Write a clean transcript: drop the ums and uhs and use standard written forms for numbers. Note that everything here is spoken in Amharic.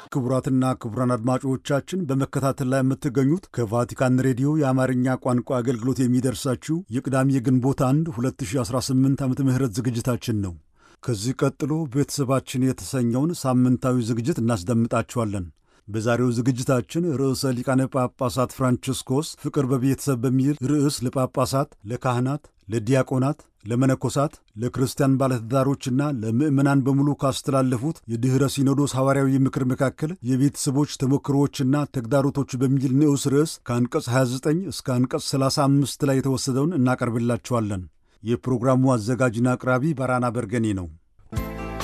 ክቡራትና ክቡራን አድማጮቻችን በመከታተል ላይ የምትገኙት ከቫቲካን ሬዲዮ የአማርኛ ቋንቋ አገልግሎት የሚደርሳችሁ የቅዳሜ ግንቦት 1 2018 ዓመተ ምህረት ዝግጅታችን ነው። ከዚህ ቀጥሎ ቤተሰባችን የተሰኘውን ሳምንታዊ ዝግጅት እናስደምጣችኋለን። በዛሬው ዝግጅታችን ርዕሰ ሊቃነ ጳጳሳት ፍራንቺስኮስ ፍቅር በቤተሰብ በሚል ርዕስ ለጳጳሳት፣ ለካህናት፣ ለዲያቆናት፣ ለመነኮሳት፣ ለክርስቲያን ባለትዳሮችና ለምዕመናን በሙሉ ካስተላለፉት የድኅረ ሲኖዶስ ሐዋርያዊ ምክር መካከል የቤተሰቦች ተሞክሮዎችና ተግዳሮቶች በሚል ንዑስ ርዕስ ከአንቀጽ 29 እስከ አንቀጽ 35 ላይ የተወሰደውን እናቀርብላችኋለን። የፕሮግራሙ አዘጋጅና አቅራቢ ባራና በርገኔ ነው።